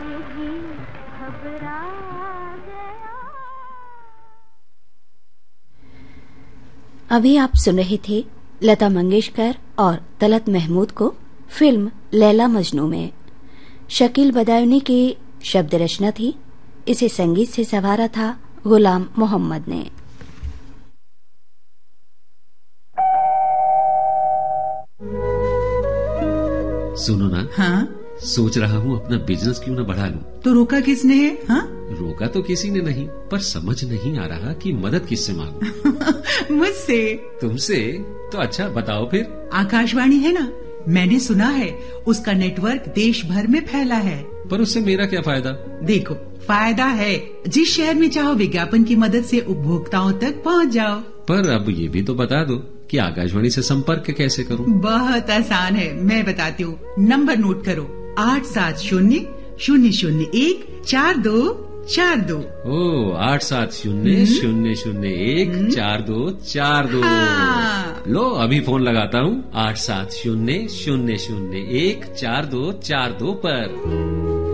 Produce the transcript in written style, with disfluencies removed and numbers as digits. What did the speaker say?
ही घबरा गया। अभी आप सुन रहे थे लता मंगेशकर और तलत महमूद को फिल्म लैला मजनू में। शकील बदायूनी की शब्द रचना थी। इसे संगीत से संवारा था गुलाम मोहम्मद ने। सुनो ना। हाँ? सोच रहा हूँ अपना बिजनेस क्यों न बढ़ा लूं। तो रोका किसने है? हाँ? रोका तो किसी ने नहीं, पर समझ नहीं आ रहा कि मदद किससे मांगूं। मुझसे। तुमसे? तो अच्छा बताओ फिर। आकाशवाणी है ना, मैंने सुना है उसका नेटवर्क देश भर में फैला है। पर उससे मेरा क्या फायदा? देखो, फायदा है। जिस शहर में चाहो विज्ञापन की मदद से उपभोक्ताओं तक पहुंच जाओ। पर अब ये भी तो बता दो कि आकाशवाणी से संपर्क कैसे करूं? बहुत आसान है, मैं बताती हूँ। नंबर नोट करो, 870-001-4242। ओ 870-001-4242। हाँ। लो अभी फोन लगाता हूँ 870-001-4242 पर।